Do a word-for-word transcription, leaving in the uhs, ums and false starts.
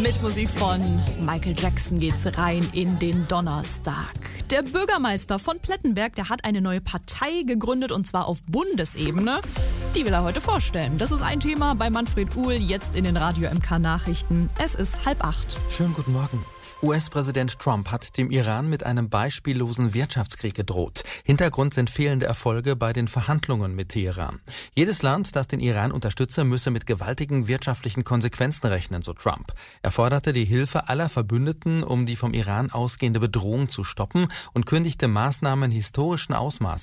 Mit Musik von Michael Jackson geht's rein in den Donnerstag. Der Bürgermeister von Plettenberg, der hat eine neue Partei gegründet und zwar auf Bundesebene. Die will er heute vorstellen. Das ist ein Thema bei Manfred Uhl, jetzt in den Radio M K Nachrichten. Es ist halb acht. Schönen guten Morgen. U S-Präsident Trump hat dem Iran mit einem beispiellosen Wirtschaftskrieg gedroht. Hintergrund sind fehlende Erfolge bei den Verhandlungen mit Teheran. Jedes Land, das den Iran unterstütze, müsse mit gewaltigen wirtschaftlichen Konsequenzen rechnen, so Trump. Er forderte die Hilfe aller Verbündeten, um die vom Iran ausgehende Bedrohung zu stoppen und kündigte Maßnahmen historischen Ausmaßes